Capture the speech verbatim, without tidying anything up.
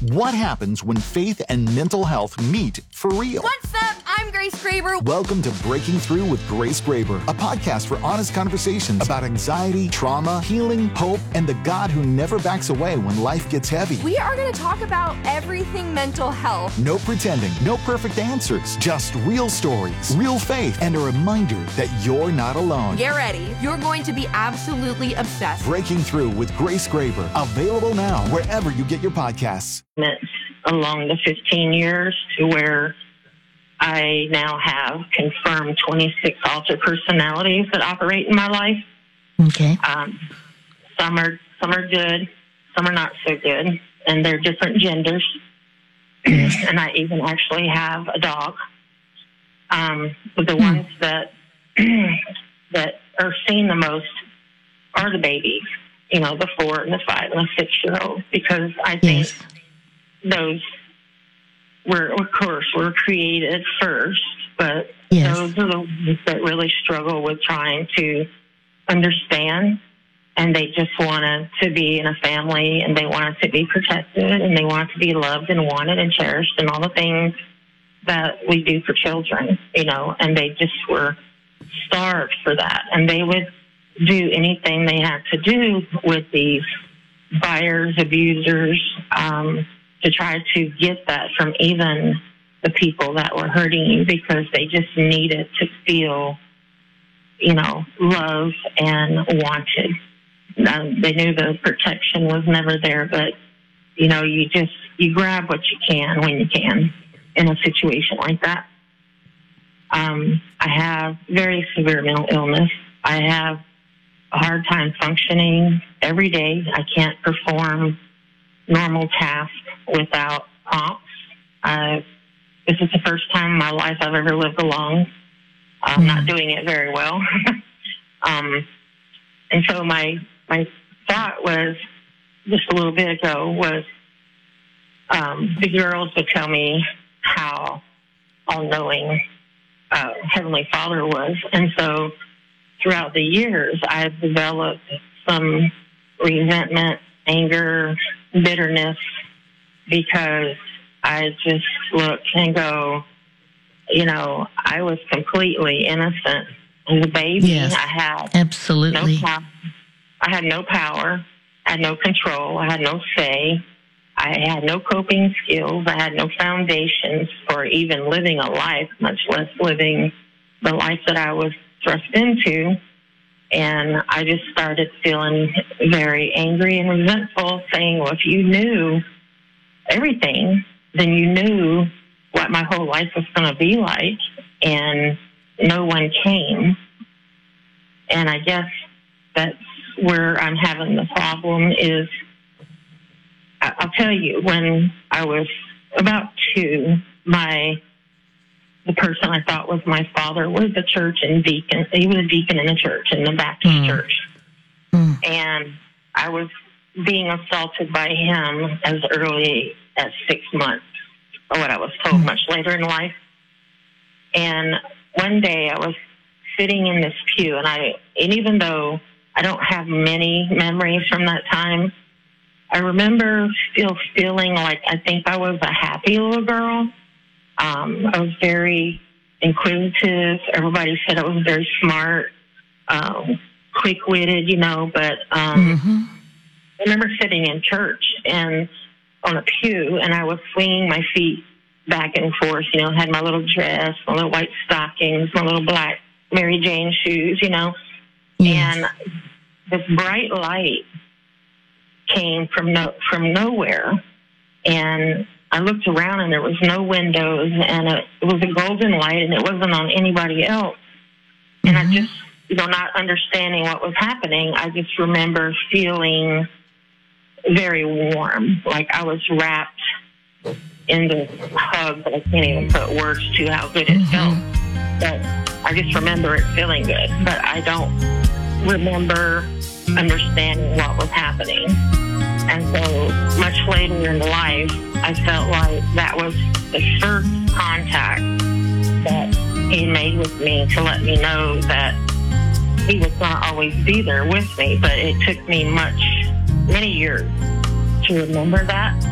What happens when faith and mental health meet for real? What's up? I'm Grace Graber. Welcome to Breaking Through with Grace Graber, a podcast for honest conversations about anxiety, trauma, healing, hope, and the God who never backs away when life gets heavy. We are going to talk about everything mental health. No pretending, no perfect answers, just real stories, real faith, and a reminder that you're not alone. Get ready. You're going to be absolutely obsessed. Breaking Through with Grace Graber, available now wherever you get your podcasts. Along the fifteen years to where I now have confirmed twenty-six alter personalities that operate in my life. Okay. Um, some are some are good, some are not so good, and they're different genders. And I even actually have a dog. Um, but the ones that that are seen the most are the babies. You know, the four and the five and the six year old, because I think Yes. those were, of course, were created first, but Yes. those are the ones that really struggle with trying to understand, and they just wanted to be in a family, and they wanted to be protected, and they wanted to be loved and wanted and cherished, and all the things that we do for children, you know, and they just were starved for that, and they would do anything they had to do with these buyers, abusers, um, to try to get that from even the people that were hurting you, because they just needed to feel, you know, love and wanted. Um, they knew the protection was never there, but, you know, you just, you grab what you can when you can in a situation like that. Um, I have very severe mental illness. I have a hard time functioning every day. I can't perform normal tasks without prompts. Uh, this is the first time in my life I've ever lived alone. I'm not doing it very well. um, and so my my thought was, just a little bit ago, was um, the girls would tell me how all-knowing uh, Heavenly Father was. And so throughout the years, I've developed some resentment, anger, bitterness, because I just look and go, you know, I was completely innocent. As a baby, Yes, I had absolutely. no power. I had no power. I had no control. I had no say. I had no coping skills. I had no foundations for even living a life, much less living the life that I was thrust into. And I just started feeling very angry and resentful, saying, well, if you knew everything, then you knew what my whole life was going to be like, and no one came. And I guess that's where I'm having the problem is, I'll tell you, when I was about two, my the person I thought was my father was the church and deacon. He was a deacon in the church, in the Baptist Mm. church. Mm. And I was being assaulted by him as early as six months, or what I was told Mm. much later in life. And one day I was sitting in this pew, and I, and even though I don't have many memories from that time, I remember still feeling like I think I was a happy little girl. Um, I was very inquisitive. Everybody said I was very smart, um, quick-witted, you know, but um, Mm-hmm. I remember sitting in church and on a pew, and I was swinging my feet back and forth, you know, had my little dress, my little white stockings, my little black Mary Jane shoes, you know, Yes. and this bright light came from no, from nowhere, and I looked around, and there was no windows, and it, it was a golden light, and it wasn't on anybody else. And Mm-hmm. I just, you know, not understanding what was happening, I just remember feeling very warm, like I was wrapped in this hug that I can't even put words to how good it felt. But I just remember it feeling good, but I don't remember understanding what was happening. And so much later in life, I felt like that was the first contact that he made with me to let me know that he was going to always be there with me. But it took me much, many years to remember that.